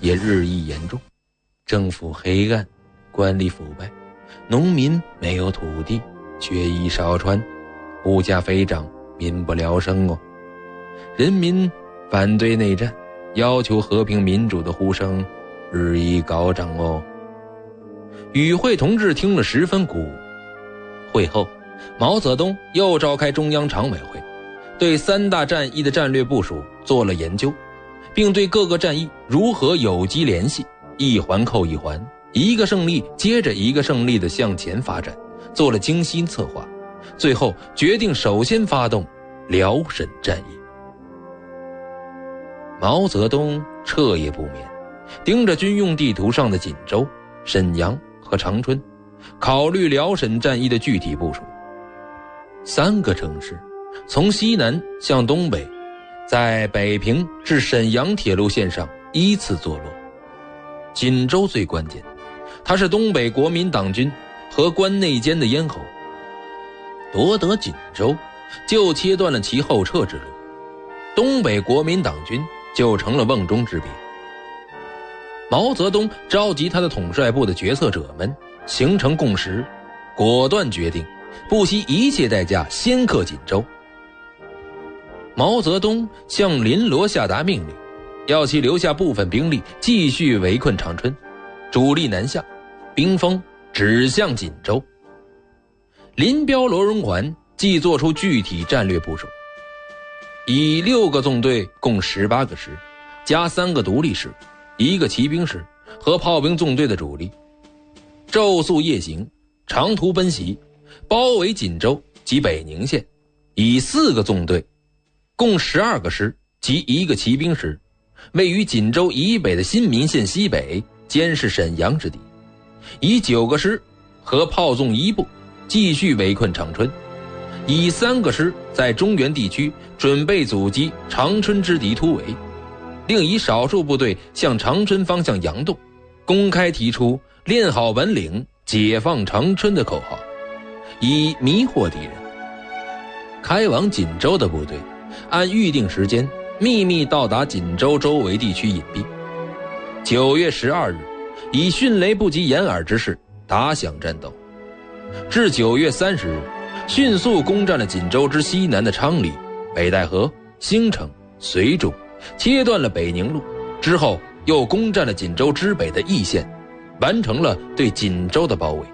也日益严重，政府黑暗，官吏腐败，农民没有土地，缺衣少穿，物价飞涨，民不聊生哦。人民反对内战，要求和平民主的呼声日益高涨哦。与会同志听了十分鼓舞。会后，毛泽东又召开中央常委会，对3大战役的战略部署做了研究，并对各个战役如何有机联系，一环扣一环，一个胜利接着一个胜利地向前发展，做了精心策划，最后决定首先发动辽沈战役。毛泽东彻夜不眠，盯着军用地图上的锦州、沈阳和长春，考虑辽沈战役的具体部署。3个城市从西南向东北，在北平至沈阳铁路线上依次坐落。锦州最关键，它是东北国民党军和关内间的咽喉，夺得锦州就切断了其后撤之路，东北国民党军就成了瓮中之鳖。毛泽东召集他的统帅部的决策者们形成共识，果断决定不惜一切代价先克锦州。毛泽东向林罗下达命令，要其留下部分兵力继续围困长春，主力南下，兵锋指向锦州。林彪、罗荣桓既做出具体战略部署，以6个纵队共18个师，加3个独立师，1个骑兵师和炮兵纵队的主力，昼宿夜行，长途奔袭，包围锦州及北宁县，以4个纵队共12个师及1个骑兵师，位于锦州以北的新民县西北监视沈阳之地，以9个师和炮纵1部继续围困长春，以3个师在中原地区准备阻击长春之敌突围，另以少数部队向长春方向佯动，公开提出练好本领解放长春的口号，以迷惑敌人。开往锦州的部队按预定时间秘密到达锦州周围地区隐蔽。9月12日，以迅雷不及掩耳之势打响战斗，至9月30日，迅速攻占了锦州之西南的昌黎、北戴河、兴城、绥中，切断了北宁路，之后又攻占了锦州之北的易县，完成了对锦州的包围。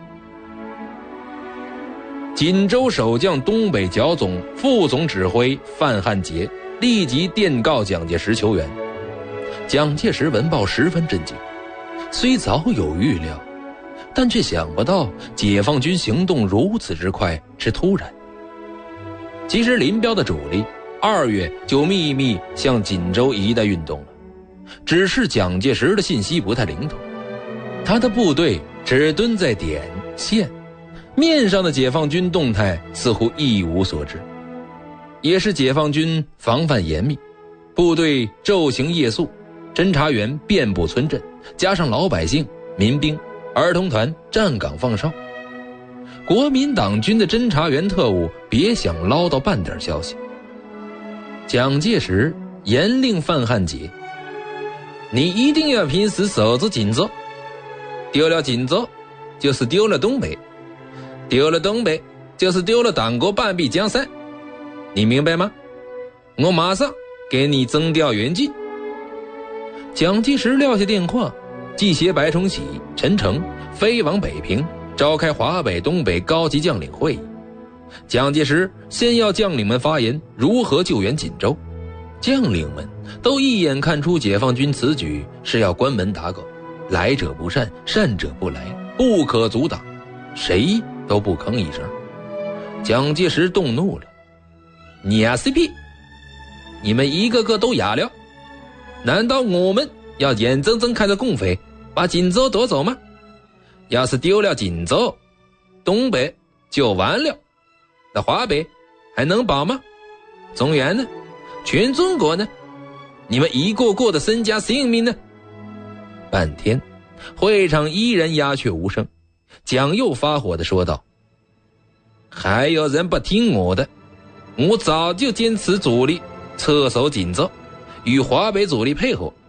锦州守将东北剿总副总指挥范汉杰立即电告蒋介石求援。蒋介石闻报十分震惊，虽早有预料，但却想不到解放军行动如此之快之突然。其实林彪的主力2月就秘密向锦州一带运动了，只是蒋介石的信息不太灵通，他的部队只蹲在点线，面上的解放军动态似乎一无所知。也是解放军防范严密，部队昼行夜宿，侦察员遍布村镇，加上老百姓、民兵、儿童团站岗放哨，国民党军的侦察员特务别想捞到半点消息。蒋介石严令范汉杰，你一定要拼死守住锦州，丢了锦州就是丢了东北，丢了东北就是丢了党国半壁江山，你明白吗？我马上给你征调援军。蒋介石撂下电话，即携白崇禧、陈诚飞往北平，召开华北、东北高级将领会议。蒋介石先要将领们发言如何救援锦州，将领们都一眼看出解放军此举是要关门打狗，来者不善，善者不来，不可阻挡，谁都不吭一声。蒋介石动怒了，你 CP， 你们一个个都哑了，难道我们要眼睁睁看着共匪把锦州夺走吗？要是丢了锦州，东北就完了，那华北还能保吗？中原呢？全中国呢？你们一个个的身家性命呢？半天，会场依然鸦雀无声。蒋又发火地说道，还有人不听我的，我早就坚持主力撤守锦州，与华北主力配合，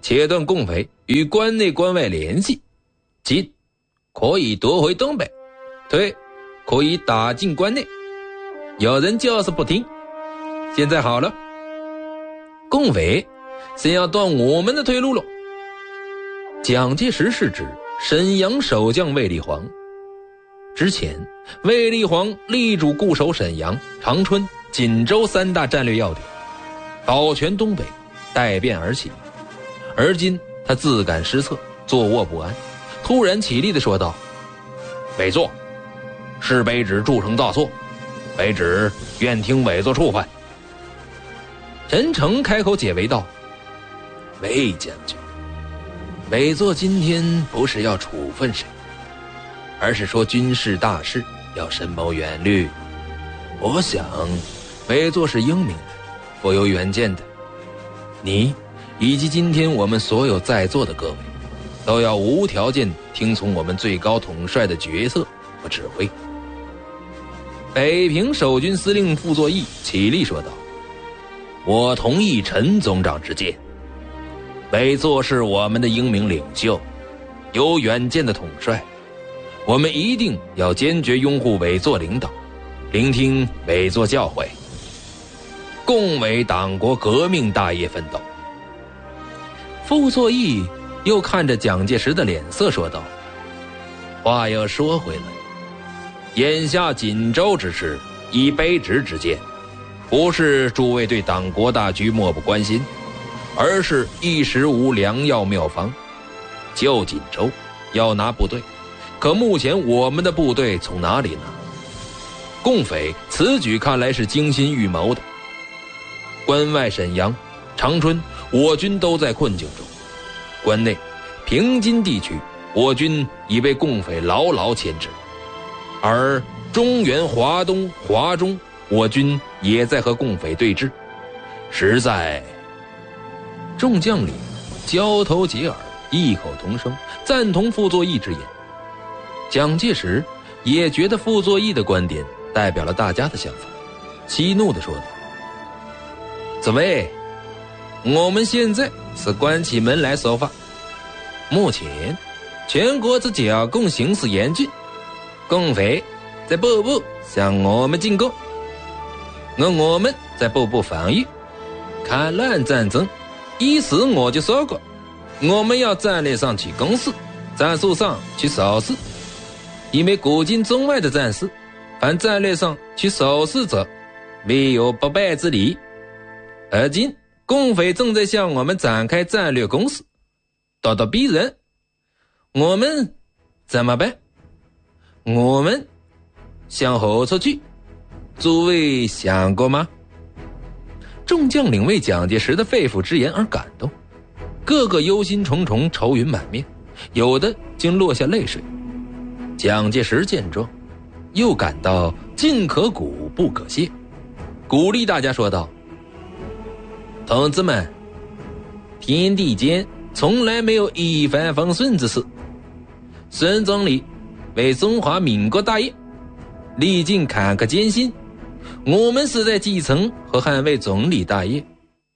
切断共匪与关内关外联系，进可以夺回东北，退可以打进关内。有人就是不听。现在好了，共匪先要断我们的退路了。蒋介石是指沈阳守将卫立煌。之前卫立煌力主固守沈阳、长春、锦州3大战略要点，保全东北，待变而起。而今他自感失策，坐卧不安，突然起立地说道：委座，是卑职铸成大错，卑职愿听委座处分。陈诚开口解围道：魏将军，委座今天不是要处分谁，而是说军事大事要深谋远虑。我想委座是英明的，富有远见的，你以及今天我们所有在座的各位都要无条件听从我们最高统帅的决策和指挥。北平守军司令傅作义起立说道：我同意陈总长之见，委座是我们的英明领袖，有远见的统帅，我们一定要坚决拥护委座领导，聆听委座教诲，共为党国革命大业奋斗。傅作义又看着蒋介石的脸色说道：话又说回来，眼下锦州之事以卑职之见，不是诸位对党国大局漠不关心，而是一时无良药妙方。救锦州要拿部队，可目前我们的部队从哪里拿？共匪此举看来是精心预谋的。关外沈阳、长春，我军都在困境中；关内、平津地区，我军已被共匪牢牢牵制，而中原、华东、华中，我军也在和共匪对峙，实在……众将领交头接耳，异口同声，赞同傅作义之言。蒋介石也觉得傅作义的观点代表了大家的想法，息怒地说道：诸位，我们现在是关起门来说话。目前全国之剿共形势严峻，共匪在步步向我们进攻，而我们在步步防御。戡乱战争一时我就说过，我们要战略上去攻势，战术上去守势。因为古今中外的战事，凡战略上去守势者，未有不败之理。而今共匪正在向我们展开战略攻势，咄咄逼人，我们怎么办？我们向何处去？诸位想过吗？众将领为蒋介石的肺腑之言而感动，个个忧心忡忡，愁云满面，有的竟落下泪水。蒋介石见状，又感到进可鼓不可泄，鼓励大家说道：同志们，天地间从来没有一帆风顺之事，孙总理为中华民国大业历尽坎坷艰辛，我们是在继承和捍卫总理大业。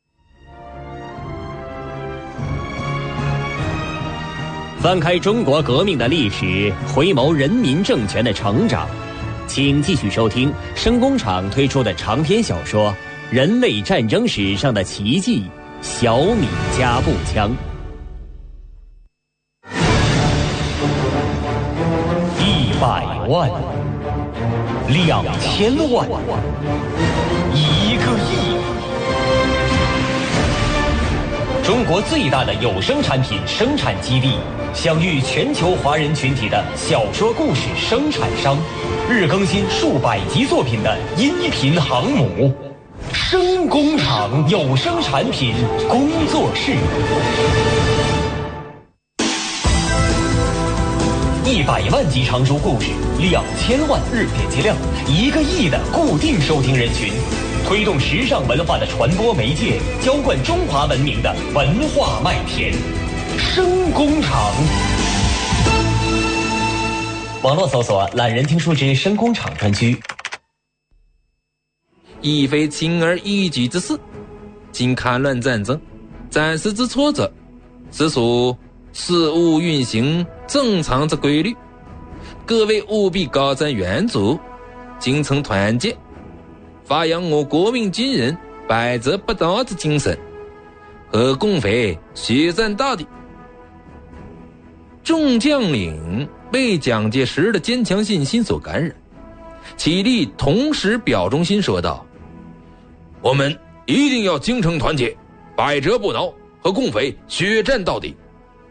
翻开中国革命的历史，回眸人民政权的成长，请继续收听声工厂推出的长篇小说《人类战争史上的奇迹——小米加步枪》。100万、2000万、1个亿。中国最大的有声产品生产基地，享誉全球华人群体的小说故事生产商，日更新数百集作品的音频航母，声工厂有声产品工作室。100万集长书故事，2000万日点击量，1个亿的固定收听人群，推动时尚文化的传播媒介，浇灌中华文明的文化麦田。声工厂，网络搜索懒人听书之声工厂专区。 亦非轻而易举之事，经戡乱战争暂时之挫折， 此属事务运行正常之规律，各位务必高瞻远瞩，精诚团结，发扬我国民军人百折不挠之精神，和共匪血战到底。众将领被蒋介石的坚强信心所感染，起立同时表忠心说道：我们一定要精诚团结，百折不挠，和共匪血战到底。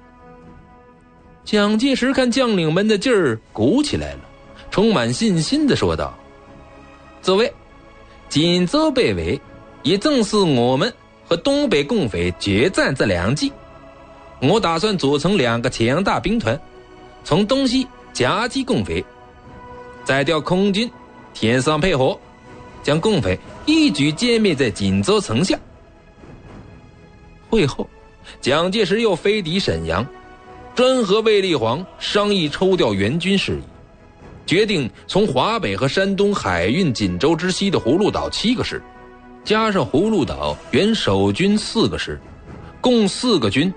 蒋介石看将领们的劲儿鼓起来了，充满信心地说道：诸位，锦州被围，也正是我们和东北共匪决战之良机。我打算组成2个强大兵团，从东西夹击共匪，再调空军天上配合，将共匪一举歼灭在锦州城下。会后，蒋介石又飞抵沈阳，专和卫立煌商议抽调援军事宜，决定从华北和山东海运锦州之西的葫芦岛7个师，加上葫芦岛原守军4个师，共4个军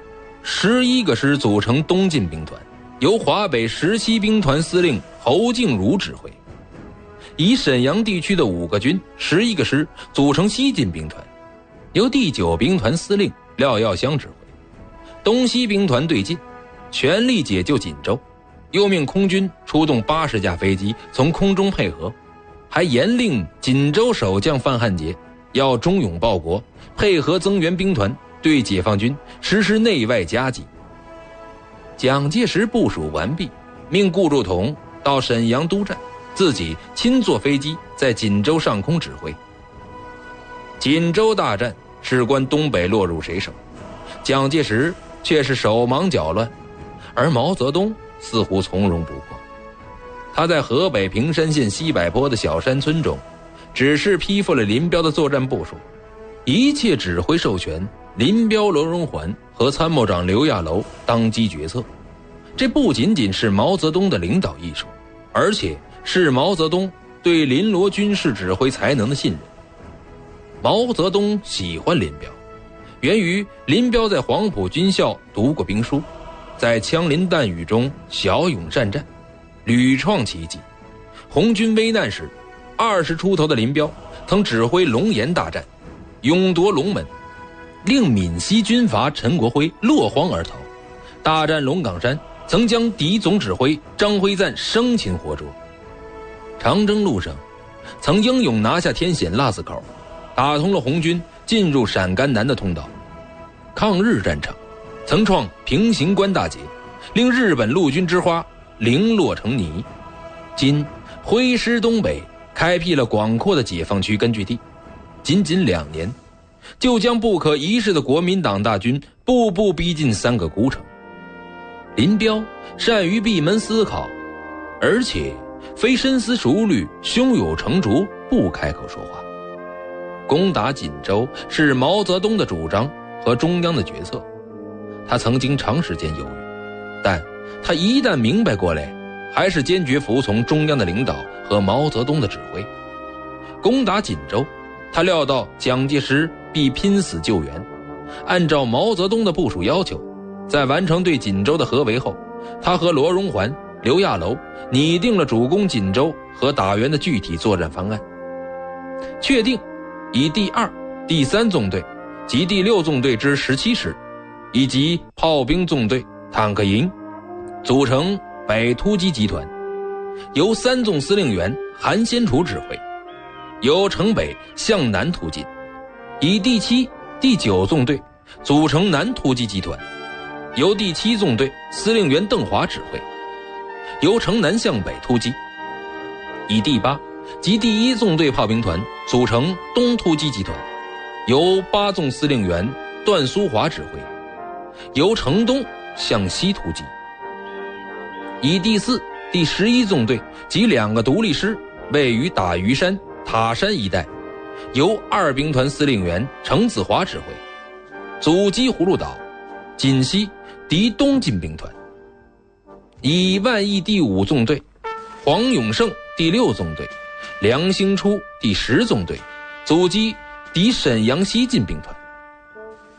，11个师组成东进兵团，由华北17兵团司令侯静茹指挥；以沈阳地区的5个军，11个师组成西进兵团，由第9兵团司令廖耀湘指挥。东西兵团对进，全力解救锦州，又命空军出动80架飞机从空中配合，还严令锦州守将范汉杰要忠勇报国，配合增援兵团对解放军实施内外夹击。蒋介石部署完毕，命顾祝同到沈阳督战，自己亲坐飞机在锦州上空指挥。锦州大战事关东北落入谁手，蒋介石却是手忙脚乱，而毛泽东似乎从容不迫。他在河北平山县西柏坡的小山村中，只是批复了林彪的作战部署，一切指挥授权林彪、罗荣桓和参谋长刘亚楼当机决策。这不仅仅是毛泽东的领导艺术，而且是毛泽东对林罗军事指挥才能的信任。毛泽东喜欢林彪，源于林彪在黄埔军校读过兵书，在枪林弹雨中骁勇善战，屡创奇迹。红军危难时，20出头的林彪曾指挥龙岩大战，勇夺龙门，令闽西军阀陈国辉落荒而逃。大战龙岗山，曾将敌总指挥张辉瓒生擒活捉。长征路上，曾英勇拿下天险腊子口，打通了红军进入陕甘南的通道。抗日战场，曾创平型关大捷，令日本陆军之花零落成泥。今挥师东北，开辟了广阔的解放区根据地，仅仅2年，就将不可一世的国民党大军步步逼近3个孤城。林彪善于闭门思考，而且非深思熟虑、胸有成竹不开口说话。攻打锦州是毛泽东的主张和中央的决策，他曾经长时间犹豫，但他一旦明白过来，还是坚决服从中央的领导和毛泽东的指挥。攻打锦州，他料到蒋介石必拼死救援，按照毛泽东的部署要求，在完成对锦州的合围后，他和罗荣桓、刘亚楼拟定了主攻锦州和打援的具体作战方案，确定以第2、第3纵队及第6纵队之17师，以及炮兵纵队、坦克营组成北突击集团，由3纵司令员韩先楚指挥，由城北向南突进，以第7、第9纵队组成南突击集团，由第7纵队司令员邓华指挥，由城南向北突击，以第8及第1纵队炮兵团组成东突击集团，由8纵司令员段苏华指挥，由城东向西突击，以第4、第11纵队及2个独立师位于打鱼山、塔山一带，由2兵团司令员程子华指挥，阻击葫芦岛、锦西敌东进兵团，以万义第5纵队、黄永胜第6纵队、梁兴初第10纵队阻击敌沈阳西进兵团，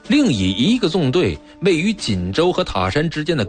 另以一个纵队位于锦州和塔山之间的